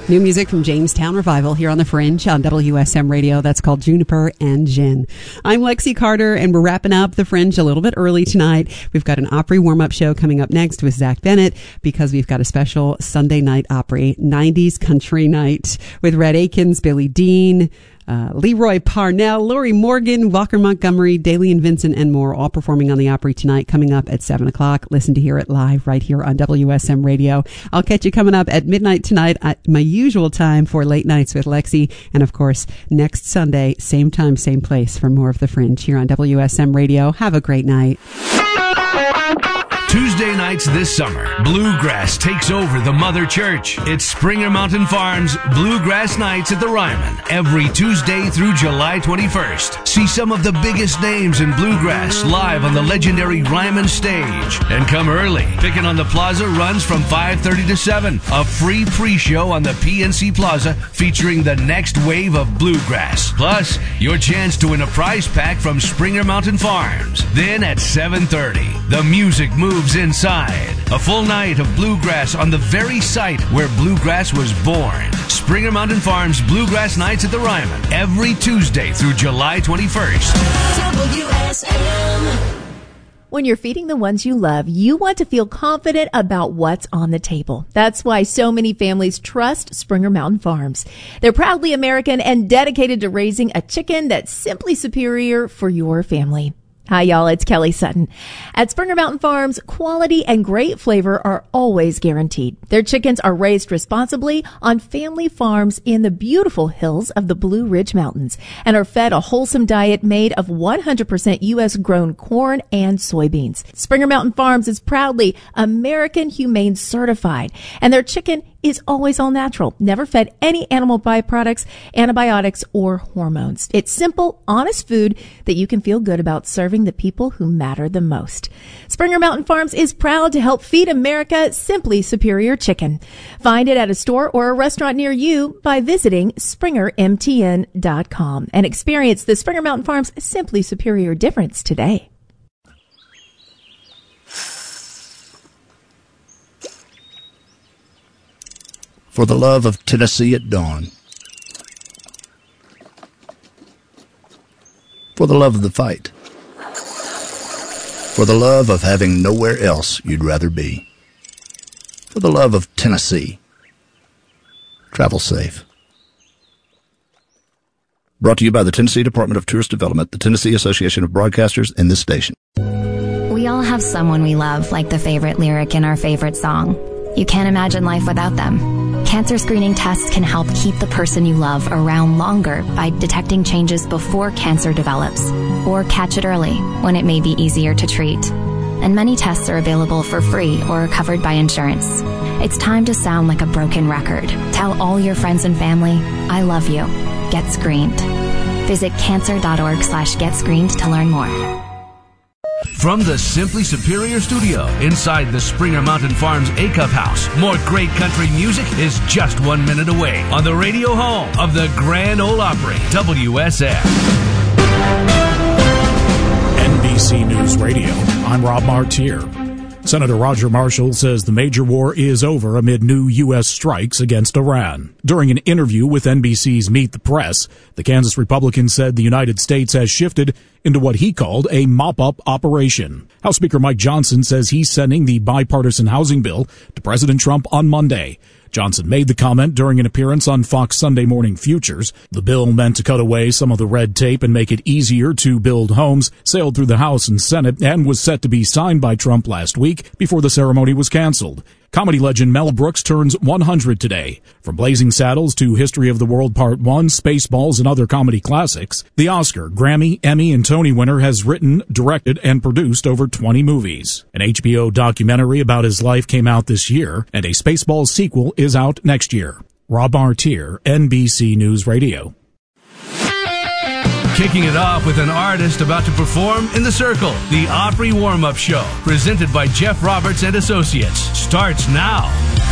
New music from Jamestown Revival here on The Fringe on WSM Radio. That's called Juniper and Gin. I'm Lexi Carter, and we're wrapping up The Fringe a little bit early tonight. We've got an Opry warm-up show coming up next with Zach Bennett because we've got a special Sunday night Opry 90s country night with Rhett Akins, Billy Dean, Leroy Parnell, Lori Morgan, Walker Montgomery, Dalian Vincent, and more, all performing on the Opry tonight, coming up at 7 o'clock. Listen to hear it live right here on WSM Radio. I'll catch you coming up at midnight tonight at my usual time for Late Nights with Lexi. And, of course, next Sunday, same time, same place for more of The Fringe here on WSM Radio. Have a great night. Tuesday nights this summer, Bluegrass takes over the Mother Church. It's Springer Mountain Farms Bluegrass Nights at the Ryman every Tuesday through July 21st. See some of the biggest names in Bluegrass live on the legendary Ryman stage. And come early. Pickin' on the Plaza runs from 5:30 to 7. A free pre-show on the PNC Plaza featuring the next wave of Bluegrass. Plus, your chance to win a prize pack from Springer Mountain Farms. Then at 7:30, the music moves inside. A full night of Bluegrass on the very site where Bluegrass was born. Springer Mountain Farms Bluegrass Nights at the Ryman every Tuesday through July 21st. WSM. When you're feeding the ones you love, you want to feel confident about what's on the table. That's why so many families trust Springer Mountain Farms. They're proudly American and dedicated to raising a chicken that's simply superior for your family. Hi, y'all. It's Kelly Sutton. At Springer Mountain Farms, quality and great flavor are always guaranteed. Their chickens are raised responsibly on family farms in the beautiful hills of the Blue Ridge Mountains and are fed a wholesome diet made of 100% U.S. grown corn and soybeans. Springer Mountain Farms is proudly American Humane Certified, and their chicken is always all natural, never fed any animal byproducts, antibiotics, or hormones. It's simple, honest food that you can feel good about serving the people who matter the most. Springer Mountain Farms is proud to help feed America simply superior chicken. Find it at a store or a restaurant near you by visiting SpringerMTN.com and experience the Springer Mountain Farms simply superior difference today. For the love of Tennessee at dawn. For the love of the fight. For the love of having nowhere else you'd rather be. For the love of Tennessee. Travel safe. Brought to you by the Tennessee Department of Tourist Development, the Tennessee Association of Broadcasters, and this station. We all have someone we love, like the favorite lyric in our favorite song. You can't imagine life without them. Cancer screening tests can help keep the person you love around longer by detecting changes before cancer develops, or catch it early when it may be easier to treat. And many tests are available for free or are covered by insurance. It's time to sound like a broken record. Tell all your friends and family, I love you. Get screened. Visit cancer.org/getscreened to learn more. From the Simply Superior Studio inside the Springer Mountain Farms A-Cup House, more great country music is just 1 minute away on the radio home of the Grand Ole Opry, WSM. NBC News Radio, I'm Rob Martier. Senator Roger Marshall says the major war is over amid new U.S. strikes against Iran. During an interview with NBC's Meet the Press, the Kansas Republican said the United States has shifted into what he called a mop-up operation. House Speaker Mike Johnson says he's sending the bipartisan housing bill to President Trump on Monday. Johnson made the comment during an appearance on Fox Sunday Morning Futures. The bill, meant to cut away some of the red tape and make it easier to build homes, sailed through the House and Senate and was set to be signed by Trump last week before the ceremony was canceled. Comedy legend Mel Brooks turns 100 today. From Blazing Saddles to History of the World Part 1, Spaceballs, and other comedy classics, the Oscar, Grammy, Emmy, and Tony winner has written, directed, and produced over 20 movies. An HBO documentary about his life came out this year, and a Spaceballs sequel is out next year. Rob Martier, NBC News Radio. Kicking it off with an artist about to perform in the Circle. The Opry Warm-Up Show, presented by Jeff Roberts and Associates, starts now.